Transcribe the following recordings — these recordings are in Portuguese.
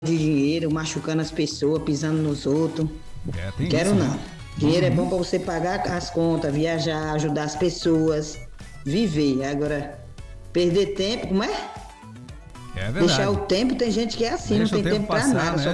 de dinheiro, machucando as pessoas, pisando nos outros. Tem Quero isso, não. né? Dinheiro é bom para você pagar as contas, viajar, ajudar as pessoas, viver. Agora, perder tempo, como é? É verdade. Deixar o tempo, tem gente que é assim, Deixa não o tem tempo tempo pra passar, nada, né? só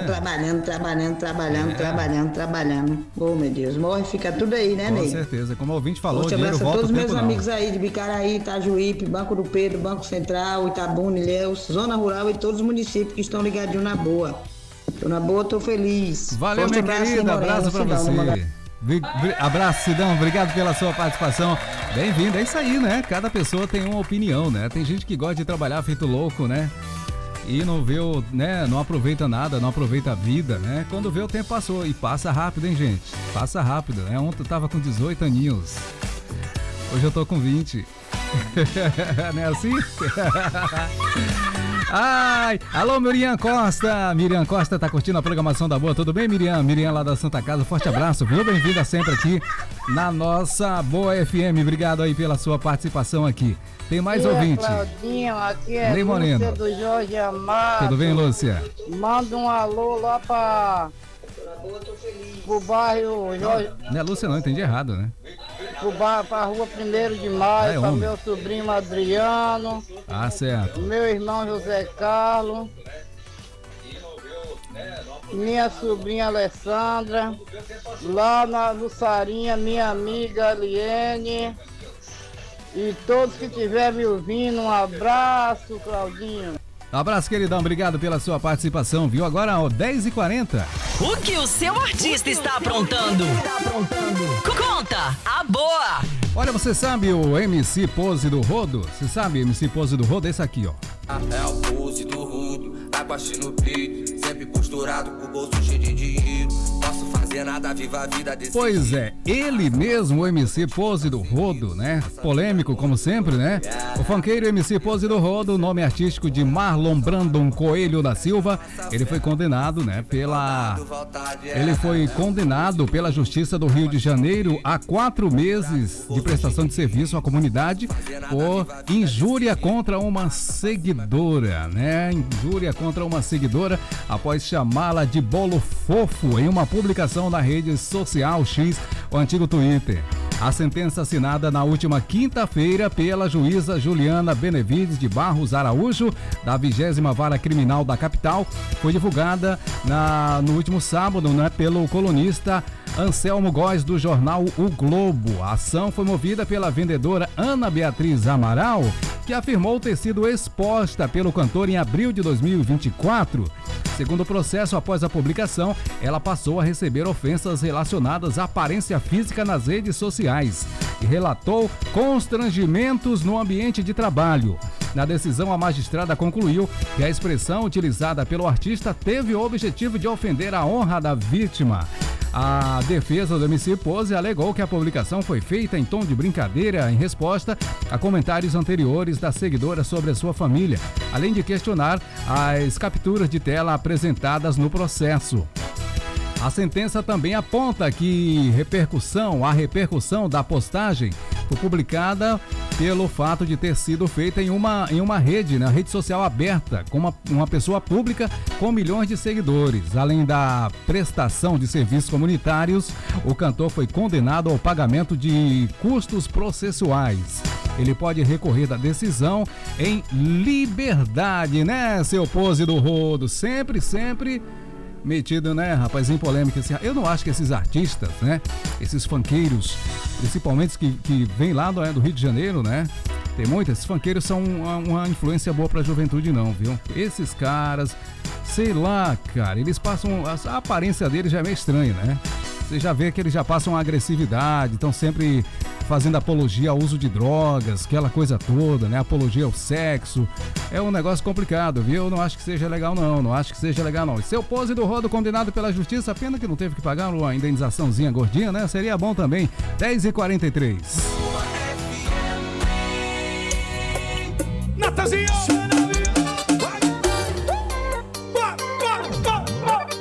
trabalhando. Oh, meu Deus, morre, fica tudo aí, né, Com Ney? certeza. Como o ouvinte falou, o Forte dinheiro abraço a volta todos o os tempo meus não. amigos aí de Bicaraí, Itajuípe, Banco do Pedro, Banco Central, Itabuna, Ilhéus, Zona Rural e todos os municípios que estão ligadinhos na boa. Tô na boa, tô feliz. Valeu, Forte minha abraço, querida. Moreno, Abraço pra Cidão, você. manda- Abraço, Sidão. Obrigado pela sua participação. Bem-vindo. É isso aí, né? Cada pessoa tem uma opinião, né? Tem gente que gosta de trabalhar feito louco, né? E não vê o, né? Não aproveita nada, não aproveita a vida, né? Quando vê o tempo passou. E passa rápido, hein, gente? Passa rápido, né? Ontem eu tava com 18 aninhos. Hoje eu tô com 20. Não é assim? Ai, alô Miriam Costa. Miriam Costa tá curtindo a programação da boa. Tudo bem, Miriam? Miriam lá da Santa Casa. Forte abraço, viu? Bem-vinda sempre aqui na nossa Boa FM. Obrigado aí pela sua participação aqui. Tem mais ouvinte. Claudinho, aqui é Ney Lúcia Moreno. do Jorge Amado. Tudo bem, Lúcia? Manda um alô lá pro bairro Jorge, Não é Lúcia não, entendi errado, né? pra rua 1º de Maio, É pra homem. meu sobrinho Adriano, Ah, certo. meu irmão José Carlos, minha sobrinha Alessandra, lá no Sarinha, minha amiga Aliene, e todos que estiverem me ouvindo, um abraço, Claudinho. Abraço, queridão. Obrigado pela sua participação, viu? Agora, ó, 10h40. O que o seu artista está aprontando? Conta a boa! Olha, você sabe o MC Pose do Rodo? Você sabe o MC Pose do Rodo? Esse aqui, ó. É o pose do rudo, abaixo no peito, sempre posturado com o bolso cheio de dinheiro. Posso fazer nada, viva a vida desse Pois é, ele mesmo, o MC Pose do Rodo, né? Polêmico, como sempre, né? O funkeiro MC Pose do Rodo, nome artístico de Marlon Brandon Coelho da Silva, ele foi condenado, né? Ele foi condenado pela Justiça do Rio de Janeiro a 4 meses de prestação de serviço à comunidade por injúria contra uma seguidora, né? Injúria contra uma seguidora após chamá-la de bolo fofo em uma publicação na rede social X, o antigo Twitter. A sentença assinada na última quinta-feira pela juíza Juliana Benevides de Barros Araújo, da 20ª Vara Criminal da capital, foi divulgada no último sábado, né, pelo colunista Anselmo Góes, do jornal O Globo. A ação foi movida pela vendedora Ana Beatriz Amaral, que afirmou ter sido exposta pelo cantor em abril de 2024. Segundo o processo, após a publicação, ela passou a receber ofensas relacionadas à aparência física nas redes sociais e relatou constrangimentos no ambiente de trabalho. Na decisão, a magistrada concluiu que a expressão utilizada pelo artista teve o objetivo de ofender a honra da vítima. A defesa do MC Pose alegou que a publicação foi feita em tom de brincadeira em resposta a comentários anteriores da seguidora sobre a sua família, além de questionar as capturas de tela apresentadas no processo. A sentença também aponta que a repercussão da postagem foi publicada pelo fato de ter sido feita em uma rede, né, rede social aberta, com uma pessoa pública com milhões de seguidores. Além da prestação de serviços comunitários, o cantor foi condenado ao pagamento de custos processuais. Ele pode recorrer da decisão em liberdade, né, seu Pose do Rodo? Sempre metido, né, rapaz, em polêmica. Eu não acho que esses artistas, né, esses funkeiros, principalmente que vêm lá do Rio de Janeiro, né, tem muitos, esses funkeiros são uma influência boa pra juventude não, viu? Esses caras, sei lá, cara, eles passam, a aparência deles já é meio estranha, né? Você já vê que eles já passam uma agressividade, estão sempre fazendo apologia ao uso de drogas, aquela coisa toda, né? Apologia ao sexo. É um negócio complicado, viu? Eu não acho que seja legal não, E seu Pose do Rodo condenado pela justiça, pena que não teve que pagar uma indenizaçãozinha gordinha, né? Seria bom também. 10h43. Natanzinho!